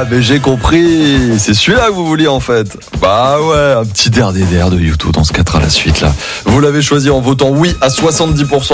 mais j'ai compris. C'est celui-là que vous vouliez en fait. Bah ouais, un petit DRDR de YouTube dans ce 4 à la suite là. Vous l'avez choisi en votant oui à 70%.